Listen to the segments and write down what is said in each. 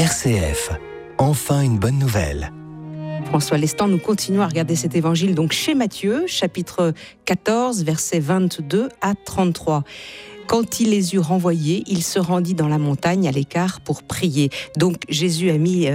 RCF, enfin une bonne nouvelle. François Lestan, nous continuons à regarder cet évangile donc chez Matthieu, chapitre 14, versets 22 à 33. Quand il les eut renvoyés, il se rendit dans la montagne à l'écart pour prier. Donc Jésus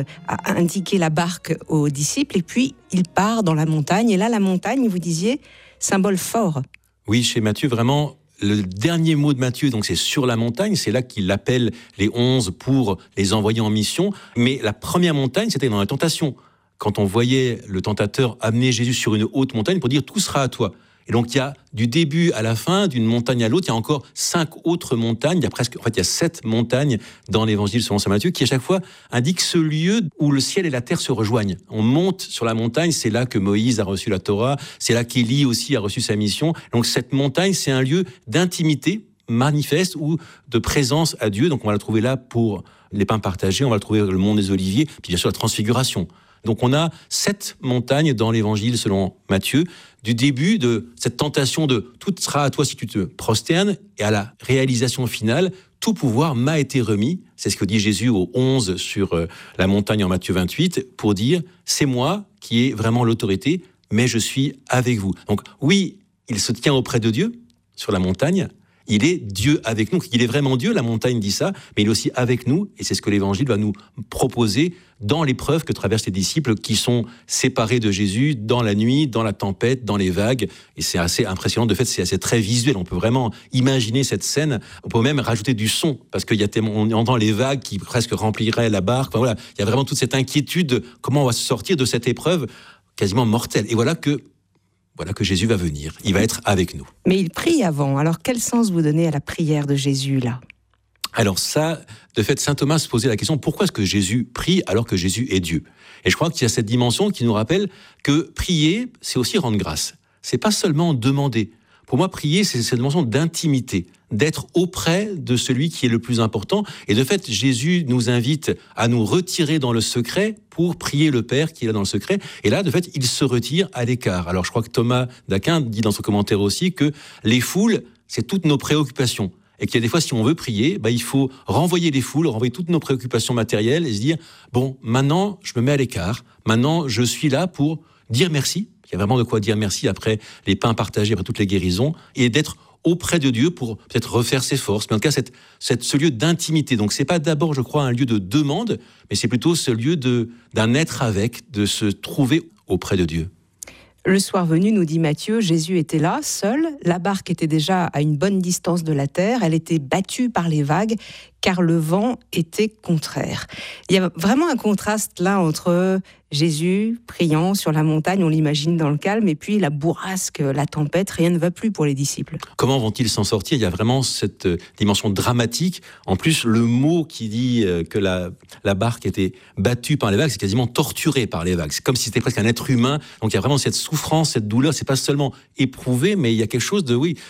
a indiqué la barque aux disciples et puis il part dans la montagne. Et là, la montagne, vous disiez, symbole fort. Oui, chez Matthieu, vraiment, le dernier mot de Matthieu, donc c'est sur la montagne, c'est là qu'il appelle les 11 pour les envoyer en mission. Mais la première montagne, c'était dans la tentation. Quand on voyait le tentateur amener Jésus sur une haute montagne pour dire « tout sera à toi ». Et donc, il y a du début à la fin, d'une montagne à l'autre, il y a encore 5 autres montagnes. Il y a 7 montagnes dans l'évangile selon saint Matthieu qui, à chaque fois, indiquent ce lieu où le ciel et la terre se rejoignent. On monte sur la montagne, c'est là que Moïse a reçu la Torah, c'est là qu'Élie aussi a reçu sa mission. Donc, cette montagne, c'est un lieu d'intimité manifeste ou de présence à Dieu. Donc, on va la trouver là pour les pains partagés, on va la trouver le mont des Oliviers, puis bien sûr la transfiguration. Donc on a 7 montagnes dans l'évangile selon Matthieu, du début de cette tentation de « tout sera à toi si tu te prosternes » et à la réalisation finale, « tout pouvoir m'a été remis ». C'est ce que dit Jésus aux 11 sur la montagne en Matthieu 28, pour dire « c'est moi qui ai vraiment l'autorité, mais je suis avec vous ». Donc oui, il se tient auprès de Dieu sur la montagne. Il est Dieu avec nous. Il est vraiment Dieu, la montagne dit ça, mais il est aussi avec nous, et c'est ce que l'Évangile va nous proposer dans l'épreuve que traversent les disciples qui sont séparés de Jésus dans la nuit, dans la tempête, dans les vagues. Et c'est assez impressionnant. De fait, c'est assez très visuel. On peut vraiment imaginer cette scène. On peut même rajouter du son, parce on entend les vagues qui presque rempliraient la barque. Enfin, voilà. Il y a vraiment toute cette inquiétude de comment on va se sortir de cette épreuve quasiment mortelle. Et voilà que Jésus va venir. Il va être avec nous. Mais il prie avant. Alors, quel sens vous donnez à la prière de Jésus, là ? Alors ça, de fait, saint Thomas se posait la question, pourquoi est-ce que Jésus prie alors que Jésus est Dieu ? Et je crois qu'il y a cette dimension qui nous rappelle que prier, c'est aussi rendre grâce. C'est pas seulement demander. Pour moi, prier, c'est cette dimension d'intimité, d'être auprès de celui qui est le plus important. Et de fait, Jésus nous invite à nous retirer dans le secret pour prier le Père qui est là dans le secret. Et là, de fait, il se retire à l'écart. Alors, je crois que Thomas d'Aquin dit dans son commentaire aussi que les foules, c'est toutes nos préoccupations. Et qu'il y a des fois, si on veut prier, il faut renvoyer les foules, renvoyer toutes nos préoccupations matérielles et se dire, bon, maintenant, je me mets à l'écart. Maintenant, je suis là pour dire merci. Il y a vraiment de quoi dire merci après les pains partagés, après toutes les guérisons, et d'être auprès de Dieu pour peut-être refaire ses forces. Mais en tout cas, ce lieu d'intimité. Donc, c'est pas d'abord, je crois, un lieu de demande, mais c'est plutôt ce lieu d'un être avec, de se trouver auprès de Dieu. Le soir venu, nous dit Matthieu, Jésus était là, seul. La barque était déjà à une bonne distance de la terre. Elle était battue par les vagues, car le vent était contraire. Il y a vraiment un contraste là entre Jésus priant sur la montagne, on l'imagine dans le calme, et puis la bourrasque, la tempête, rien ne va plus pour les disciples. Comment vont-ils s'en sortir ? Il y a vraiment cette dimension dramatique. En plus, le mot qui dit que la barque était battue par les vagues, c'est quasiment torturée par les vagues. C'est comme si c'était presque un être humain. Donc il y a vraiment cette souffrance, cette douleur. C'est pas seulement éprouvé, mais il y a quelque chose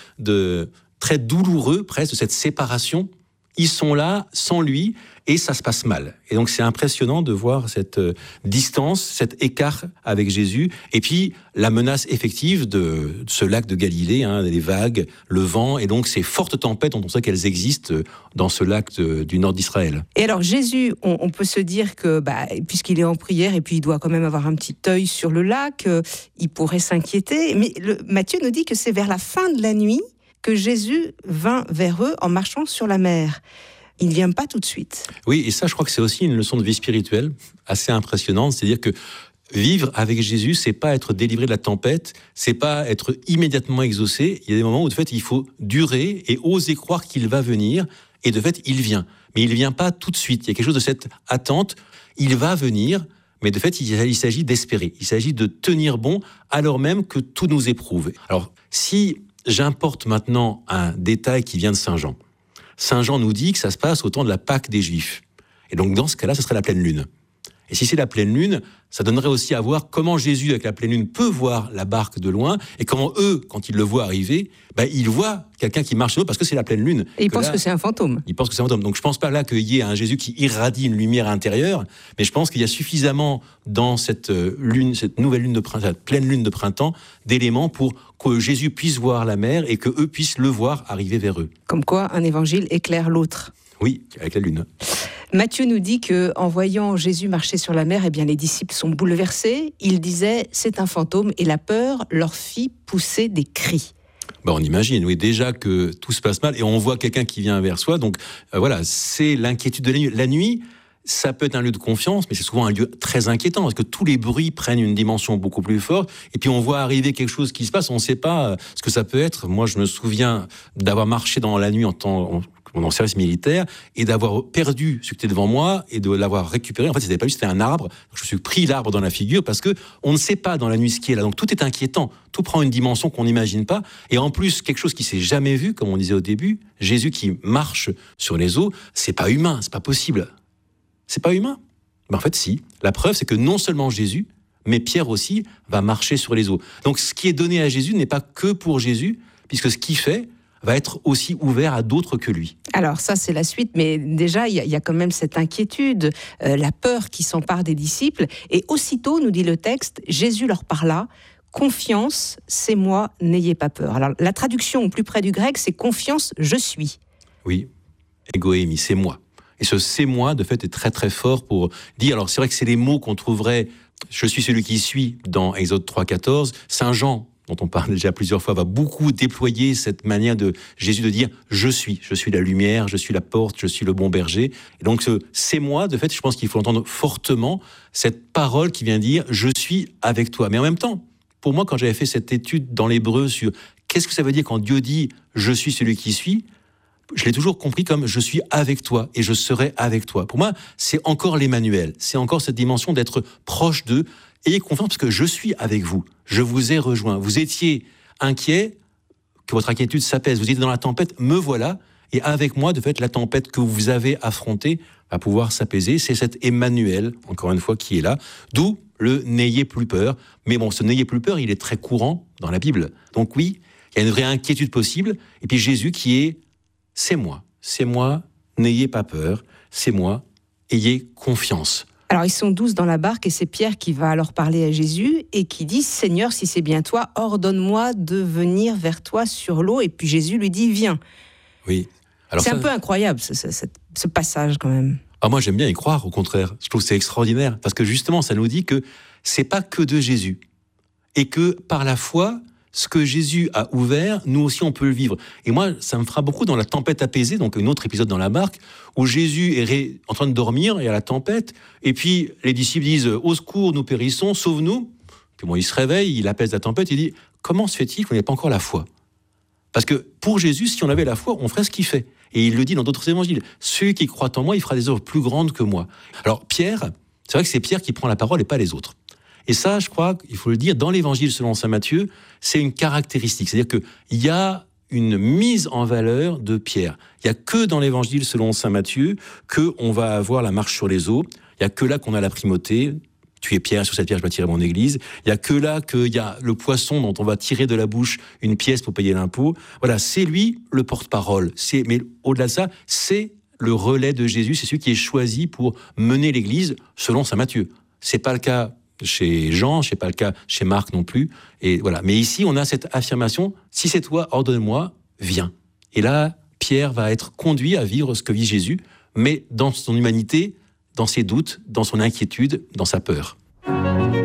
de très douloureux, presque, de cette séparation. Ils sont là sans lui et ça se passe mal. Et donc c'est impressionnant de voir cette distance, cet écart avec Jésus. Et puis la menace effective de ce lac de Galilée, les vagues, le vent, et donc ces fortes tempêtes dont on sait qu'elles existent dans ce lac du nord d'Israël. Et alors Jésus, on peut se dire que puisqu'il est en prière et puis il doit quand même avoir un petit œil sur le lac, il pourrait s'inquiéter. Mais Matthieu nous dit que c'est vers la fin de la nuit que Jésus vint vers eux en marchant sur la mer. Il ne vient pas tout de suite. Oui, et ça, je crois que c'est aussi une leçon de vie spirituelle assez impressionnante. C'est-à-dire que vivre avec Jésus, c'est pas être délivré de la tempête, c'est pas être immédiatement exaucé. Il y a des moments où, de fait, il faut durer et oser croire qu'il va venir. Et de fait, il vient. Mais il ne vient pas tout de suite. Il y a quelque chose de cette attente. Il va venir, mais de fait, il s'agit d'espérer. Il s'agit de tenir bon alors même que tout nous éprouve. Alors, si j'importe maintenant un détail qui vient de Saint Jean. Saint Jean nous dit que ça se passe au temps de la Pâque des Juifs. Et donc, dans ce cas-là, ce serait la pleine lune. Et si c'est la pleine lune, ça donnerait aussi à voir comment Jésus, avec la pleine lune, peut voir la barque de loin, et comment eux, quand ils le voient arriver, ils voient quelqu'un qui marche sur eux parce que c'est la pleine lune. Et ils pensent que c'est un fantôme. Ils pensent que c'est un fantôme. Donc je pense pas là qu'il y ait un Jésus qui irradie une lumière intérieure, mais je pense qu'il y a suffisamment dans cette nouvelle lune de printemps, cette pleine lune de printemps, d'éléments pour que Jésus puisse voir la mer et que eux puissent le voir arriver vers eux. Comme quoi, un évangile éclaire l'autre. Oui, avec la lune. Matthieu nous dit qu'en voyant Jésus marcher sur la mer, eh bien, les disciples sont bouleversés. Ils disaient « c'est un fantôme » et la peur leur fit pousser des cris. On imagine, oui, déjà que tout se passe mal et on voit quelqu'un qui vient vers soi. Donc voilà, c'est l'inquiétude de la nuit. La nuit, ça peut être un lieu de confiance, mais c'est souvent un lieu très inquiétant parce que tous les bruits prennent une dimension beaucoup plus forte. Et puis on voit arriver quelque chose qui se passe, on ne sait pas ce que ça peut être. Moi, je me souviens d'avoir marché dans la nuit en service militaire et d'avoir perdu ce qui était devant moi et de l'avoir récupéré. En fait, c'était pas juste, c'était un arbre. Je me suis pris l'arbre dans la figure parce que on ne sait pas dans la nuit ce qui est là. Donc tout est inquiétant. Tout prend une dimension qu'on n'imagine pas. Et en plus, quelque chose qui s'est jamais vu, comme on disait au début, Jésus qui marche sur les eaux, c'est pas humain, c'est pas possible. C'est pas humain. En fait, si. La preuve, c'est que non seulement Jésus, mais Pierre aussi va marcher sur les eaux. Donc ce qui est donné à Jésus n'est pas que pour Jésus, puisque ce qu'il fait va être aussi ouvert à d'autres que lui. Alors ça, c'est la suite, mais déjà, il y a quand même cette inquiétude, la peur qui s'empare des disciples. Et aussitôt, nous dit le texte, Jésus leur parla, « Confiance, c'est moi, n'ayez pas peur ». Alors la traduction au plus près du grec, c'est « Confiance, je suis ». Oui, égoémie, c'est moi. Et ce « c'est moi », de fait, est très très fort pour dire... Alors c'est vrai que c'est les mots qu'on trouverait « je suis celui qui suis » dans Exode 3,14. Saint Jean, dont on parle déjà plusieurs fois, va beaucoup déployer cette manière de Jésus de dire « je suis la lumière, je suis la porte, je suis le bon berger ». Et donc ce « c'est moi », de fait, je pense qu'il faut entendre fortement cette parole qui vient dire « je suis avec toi ». Mais en même temps, pour moi, quand j'avais fait cette étude dans l'hébreu sur qu'est-ce que ça veut dire quand Dieu dit « je suis celui qui suis », je l'ai toujours compris comme « je suis avec toi et je serai avec toi ». Pour moi, c'est encore l'Emmanuel, c'est encore cette dimension d'être proche d'eux. Ayez confiance parce que je suis avec vous, je vous ai rejoint. Vous étiez inquiet, que votre inquiétude s'apaise. Vous étiez dans la tempête, me voilà. Et avec moi, de fait, la tempête que vous avez affrontée va pouvoir s'apaiser. C'est cet Emmanuel, encore une fois, qui est là. D'où le « n'ayez plus peur ». Mais bon, ce « n'ayez plus peur », il est très courant dans la Bible. Donc oui, il y a une vraie inquiétude possible. Et puis Jésus qui est « c'est moi, n'ayez pas peur, c'est moi, ayez confiance ». Alors ils sont 12 dans la barque et c'est Pierre qui va alors parler à Jésus et qui dit « Seigneur, si c'est bien toi, ordonne-moi de venir vers toi sur l'eau ». Et puis Jésus lui dit « Viens ». Oui. Alors c'est un peu incroyable ce passage quand même. Ah, moi j'aime bien y croire, au contraire. Je trouve que c'est extraordinaire parce que justement ça nous dit que c'est pas que de Jésus et que par la foi, ce que Jésus a ouvert, nous aussi on peut le vivre. Et moi, ça me fera beaucoup dans la tempête apaisée, donc un autre épisode dans la barque, où Jésus est en train de dormir, il y a la tempête, et puis les disciples disent « Au secours, nous périssons, sauve-nous ». Puis bon, il se réveille, il apaise la tempête, il dit « Comment se fait-il qu'on n'ait pas encore la foi ?» Parce que pour Jésus, si on avait la foi, on ferait ce qu'il fait. Et il le dit dans d'autres évangiles. « Celui qui croit en moi, il fera des œuvres plus grandes que moi ». Alors Pierre, c'est vrai que c'est Pierre qui prend la parole et pas les autres. Et ça, je crois qu'il faut le dire, dans l'évangile selon saint Matthieu, c'est une caractéristique. C'est-à-dire qu'il y a une mise en valeur de Pierre. Il n'y a que dans l'évangile selon saint Matthieu qu'on va avoir la marche sur les eaux. Il n'y a que là qu'on a la primauté. Tu es Pierre, sur cette pierre je bâtirai mon église. Il n'y a que là qu'il y a le poisson dont on va tirer de la bouche une pièce pour payer l'impôt. Voilà, c'est lui le porte-parole. Mais au-delà de ça, c'est le relais de Jésus. C'est celui qui est choisi pour mener l'église selon saint Matthieu. C'est pas le cas chez Jean, c'est pas le cas chez Marc non plus. Et voilà. Mais ici, on a cette affirmation, si c'est toi, ordonne-moi, viens. Et là, Pierre va être conduit à vivre ce que vit Jésus, mais dans son humanité, dans ses doutes, dans son inquiétude, dans sa peur.